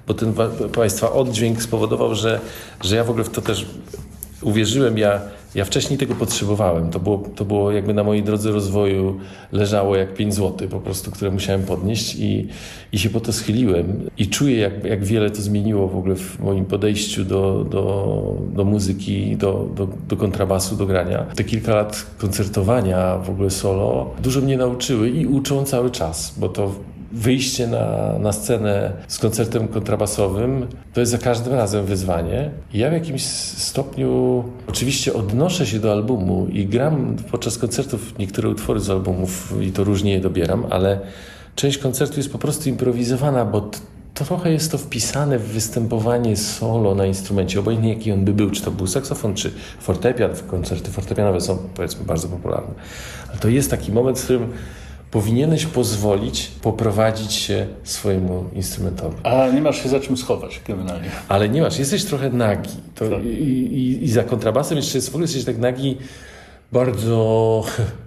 bo ten Państwa oddźwięk spowodował, że ja w ogóle w to też uwierzyłem. Ja wcześniej tego potrzebowałem. To było jakby na mojej drodze rozwoju leżało jak 5 zł po prostu, które musiałem podnieść i się po to schyliłem. I czuję, jak wiele to zmieniło w ogóle w moim podejściu do muzyki, do kontrabasu, do grania. Te kilka lat koncertowania w ogóle solo dużo mnie nauczyły i uczą cały czas, bo to wyjście na scenę z koncertem kontrabasowym to jest za każdym razem wyzwanie. I ja w jakimś stopniu oczywiście odnoszę się do albumu i gram podczas koncertów niektóre utwory z albumów i to różnie je dobieram, ale część koncertu jest po prostu improwizowana, bo trochę jest to wpisane w występowanie solo na instrumencie, obojętnie jaki on by był, czy to był saksofon, czy fortepian. Koncerty fortepianowe są, powiedzmy, bardzo popularne. Ale to jest taki moment, w którym powinieneś pozwolić poprowadzić się swojemu instrumentowi. A nie masz się za czym schować generalnie. Ale nie masz, jesteś trochę nagi. I za kontrabasem jeszcze jest, w ogóle jesteś tak nagi bardzo,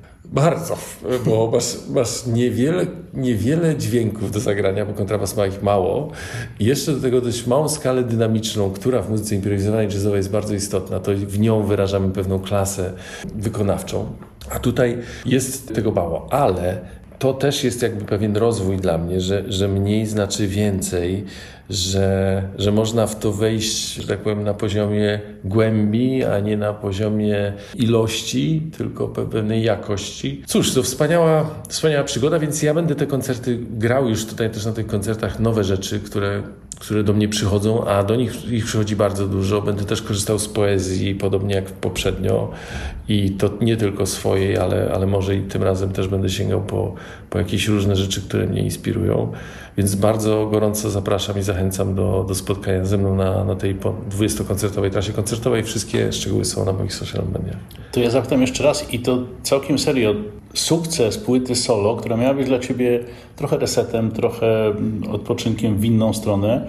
bo masz niewiele dźwięków do zagrania, bo kontrabas ma ich mało. I jeszcze do tego dość małą skalę dynamiczną, która w muzyce improwizowanej jazzowej jest bardzo istotna. To w nią wyrażamy pewną klasę wykonawczą. A tutaj jest tego mało, ale to też jest jakby pewien rozwój dla mnie, że mniej znaczy więcej, że można w to wejść, że tak powiem, na poziomie głębi, a nie na poziomie ilości, tylko pewnej jakości. Cóż, to wspaniała przygoda, więc ja będę te koncerty grał już tutaj też na tych koncertach nowe rzeczy, które do mnie przychodzą, a do nich ich przychodzi bardzo dużo. Będę też korzystał z poezji, podobnie jak poprzednio i to nie tylko swojej, ale może i tym razem też będę sięgał po jakieś różne rzeczy, które mnie inspirują. Więc bardzo gorąco zapraszam i zachęcam do spotkania ze mną na tej 20-koncertowej trasie koncertowej. Wszystkie szczegóły są na moich social mediach. To ja zapytam jeszcze raz i to całkiem serio. Sukces płyty solo, która miała być dla Ciebie trochę resetem, trochę odpoczynkiem w inną stronę,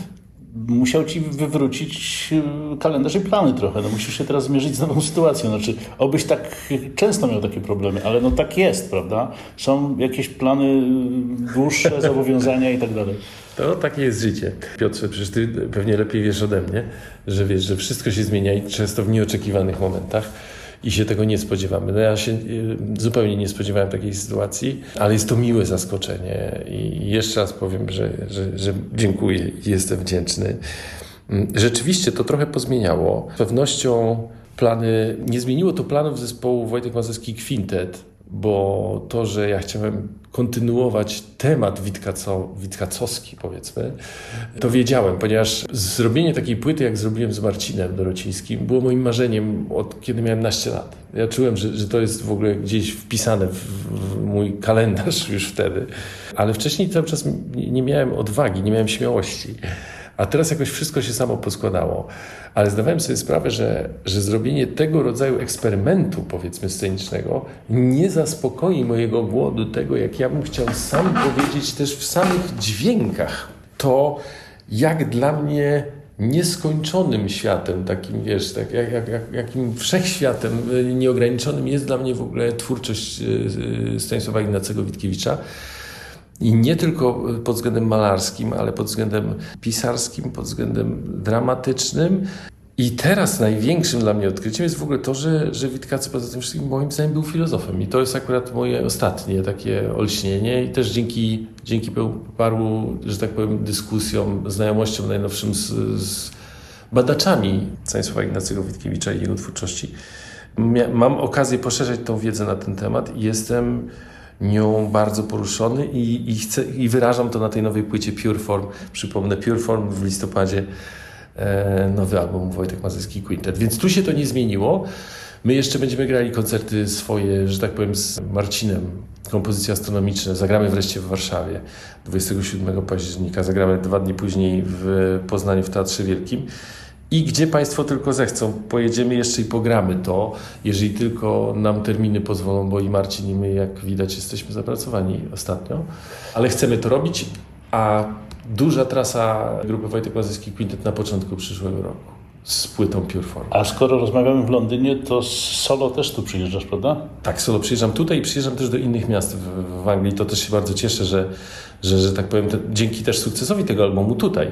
musiał Ci wywrócić kalendarz i plany trochę. No, musisz się teraz zmierzyć z nową sytuacją. Znaczy, obyś tak często miał takie problemy, ale no tak jest, prawda? Są jakieś plany dłuższe, zobowiązania i tak dalej. To takie jest życie. Piotrze, przecież Ty pewnie lepiej wiesz ode mnie, że wiesz, że wszystko się zmienia i często w nieoczekiwanych momentach. I się tego nie spodziewamy. No ja się zupełnie nie spodziewałem takiej sytuacji, ale jest to miłe zaskoczenie i jeszcze raz powiem, że dziękuję i jestem wdzięczny. Rzeczywiście to trochę pozmieniało. Z pewnością nie zmieniło to planów zespołu Wojtek Mazurski Quintet, bo to, że ja chciałem kontynuować temat witkacowski, powiedzmy, to wiedziałem, ponieważ zrobienie takiej płyty, jak zrobiłem z Marcinem Dorocińskim, było moim marzeniem od kiedy miałem 11 lat. Ja czułem, że to jest w ogóle gdzieś wpisane w mój kalendarz już wtedy, ale wcześniej cały czas nie miałem odwagi, nie miałem śmiałości. A teraz jakoś wszystko się samo poskładało. Ale zdawałem sobie sprawę, że zrobienie tego rodzaju eksperymentu, powiedzmy, scenicznego nie zaspokoi mojego głodu tego, jak ja bym chciał sam powiedzieć też w samych dźwiękach. To jak dla mnie nieskończonym światem, takim, wiesz, tak jakim wszechświatem nieograniczonym jest dla mnie w ogóle twórczość Stanisława Ignacego Witkiewicza. I nie tylko pod względem malarskim, ale pod względem pisarskim, pod względem dramatycznym. I teraz największym dla mnie odkryciem jest w ogóle to, że Witkacy poza tym wszystkim moim zdaniem był filozofem. I to jest akurat moje ostatnie takie olśnienie. I też dzięki paru, że tak powiem, dyskusjom, znajomościom najnowszym z badaczami Stanisława Ignacego Witkiewicza i jego twórczości, mam okazję poszerzać tą wiedzę na ten temat i jestem nią bardzo poruszony i wyrażam to na tej nowej płycie Pure Form. Przypomnę, Pure Form w listopadzie, nowy album Wojtek Mazurski Quintet. Więc tu się to nie zmieniło. My jeszcze będziemy grali koncerty swoje, że tak powiem, z Marcinem, kompozycje astronomiczne. Zagramy wreszcie w Warszawie 27 października. Zagramy 2 dni później w Poznaniu w Teatrze Wielkim. I gdzie Państwo tylko zechcą, pojedziemy jeszcze i pogramy to, jeżeli tylko nam terminy pozwolą, bo i Marcin, i my, jak widać, jesteśmy zapracowani ostatnio. Ale chcemy to robić, a duża trasa grupy Wojtek Mazurski Quintet na początku przyszłego roku z płytą Pure Form. A skoro rozmawiamy w Londynie, to solo też tu przyjeżdżasz, prawda? Tak, solo przyjeżdżam tutaj i przyjeżdżam też do innych miast w Anglii. To też się bardzo cieszę, że tak powiem, dzięki też sukcesowi tego albumu tutaj